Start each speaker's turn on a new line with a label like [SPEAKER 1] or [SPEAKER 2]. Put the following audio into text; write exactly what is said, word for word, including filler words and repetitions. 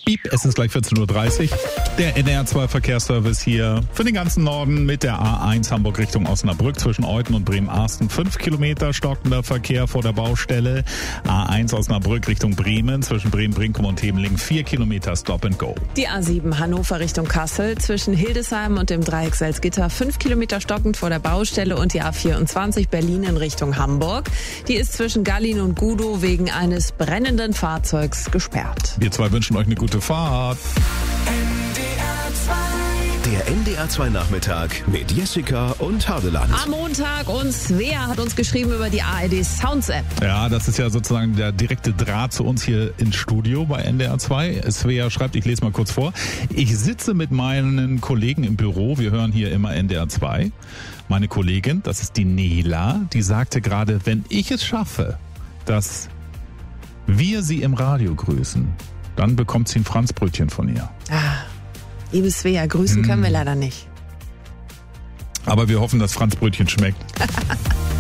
[SPEAKER 1] Piep, es ist gleich vierzehn Uhr dreißig. Der N D R zwei Verkehrsservice hier für den ganzen Norden mit der A eins Hamburg Richtung Osnabrück zwischen Euten und Bremen-Arsten. Fünf Kilometer stockender Verkehr vor der Baustelle. A eins Osnabrück Richtung Bremen zwischen Bremen-Brinkum und Hemeling. Vier Kilometer Stop and Go.
[SPEAKER 2] Die A sieben Hannover Richtung Kassel zwischen Hildesheim und dem Dreieck Salzgitter. Fünf Kilometer stockend vor der Baustelle. Und die A vierundzwanzig Berlin in Richtung Hamburg. Die ist zwischen Gallin und Gudow wegen eines brennenden Fahrzeugs gesperrt.
[SPEAKER 1] Wir zwei wünschen euch eine gute Fahrt.
[SPEAKER 3] Der N D R zwei Nachmittag mit Jessica und Hadeland.
[SPEAKER 2] Am Montag und Svea hat uns geschrieben über die A R D Sounds App.
[SPEAKER 1] Ja, das ist ja sozusagen der direkte Draht zu uns hier ins Studio bei N D R zwei. Svea schreibt, ich lese mal kurz vor. Ich sitze mit meinen Kollegen im Büro. Wir hören hier immer N D R zwei. Meine Kollegin, das ist die Nela, die sagte gerade, wenn ich es schaffe, dass wir sie im Radio grüßen, dann bekommt sie ein Franzbrötchen von ihr.
[SPEAKER 2] Ah, liebe Svea, grüßen können wir leider nicht.
[SPEAKER 1] Aber wir hoffen, dass Franzbrötchen schmeckt.